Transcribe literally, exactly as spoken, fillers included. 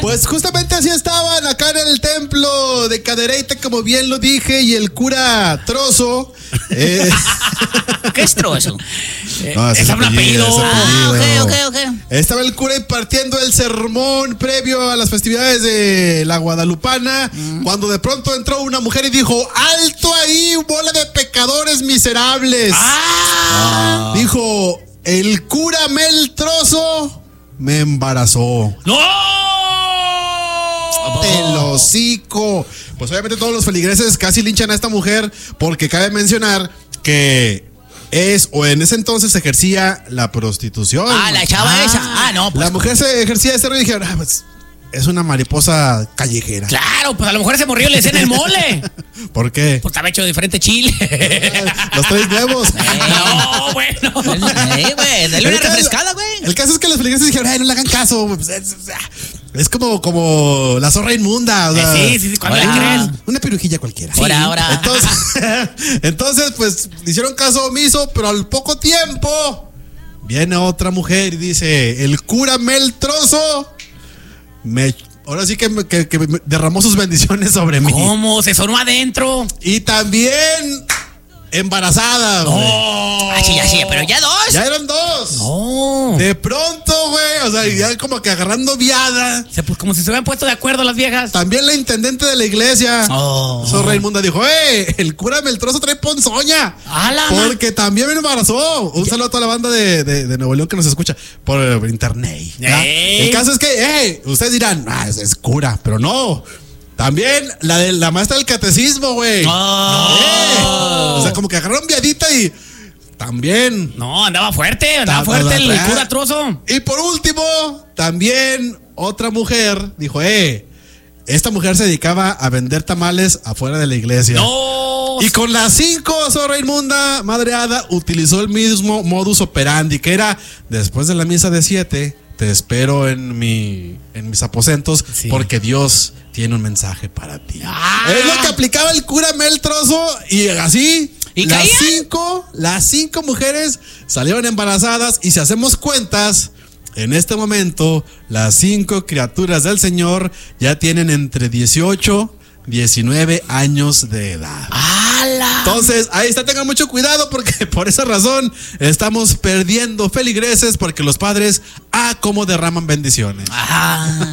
Pues justamente así estaban acá en el templo de Cadereyta, como bien lo dije, y el cura Trozo. Eh, ¿Qué es Trozo? no, es un apellido. Ah, ok, ok, ok. Estaba el cura impartiendo el sermón previo a las festividades de la Guadalupana, mm. cuando de pronto entró una mujer y dijo: ¡alto ahí, bola de pecadores miserables! Ah. Dijo: el cura Mel Trozo me embarazó. ¡No! El hocico. Pues obviamente todos los feligreses casi linchan a esta mujer, porque cabe mencionar que es, o en ese entonces ejercía la prostitución. Ah, la chava ah, esa. Ah, no. Pues, la mujer se ejercía ese rol y dijeron: ah, pues es una mariposa callejera. Claro, pues a lo mejor ese morrillo le decían el mole. ¿Por qué? Pues estaba hecho de diferente chile. Los tres nuevos. No, bueno. Eh, güey, dale una refrescada, güey. El caso es que los feligreses dijeron: ay, no le hagan caso. Pues, es, es como, como la zorra inmunda. O sea, eh, sí, sí, sí, ¿cuándo le creen? Una pirujilla cualquiera. Ahora, sí. ahora. Entonces, entonces, pues, hicieron caso omiso, pero al poco tiempo viene otra mujer y dice: el cura Mel Trozo me, ahora sí que, que, que derramó sus bendiciones sobre mí. ¿Cómo? ¿Se sonó adentro? Y también embarazada. No. Ah, sí, ya sí, pero ya dos. Ya eran dos. No. De pronto, güey, o sea, ya como que agarrando viada. O sea, pues como si se hubieran puesto de acuerdo las viejas. También la intendente de la iglesia, oh. Zorra Inmunda, dijo: ¡eh! El cura Meltrozo trae ponzoña. ¡Hala! Porque también me embarazó. Un saludo a toda la banda de, de, de Nuevo León que nos escucha por internet. El caso es que, ¡eh! Ustedes dirán: ah, es, es cura, pero no. También la de la maestra del catecismo, güey. Oh. Eh, o sea, como que agarraron viadita y también. No, andaba fuerte, andaba Ta- fuerte ta- el ta- cura Trozo. Y por último, también otra mujer dijo: eh, esta mujer se dedicaba a vender tamales afuera de la iglesia. No. Y con las cinco, Zorra Inmunda, madreada, utilizó el mismo modus operandi, que era: después de la misa de siete, te espero en mi en mis aposentos, sí, porque Dios tiene un mensaje para ti. Ah. Es lo que aplicaba el cura Mel Trozo, y así ¿Y las caían? cinco, las cinco mujeres salieron embarazadas. Y si hacemos cuentas, en este momento las cinco criaturas del Señor ya tienen entre dieciocho, diecinueve años de edad. ¡Hala! Entonces, ahí está, tengan mucho cuidado, porque por esa razón estamos perdiendo feligreses, porque los padres, ah, cómo derraman bendiciones. Ah.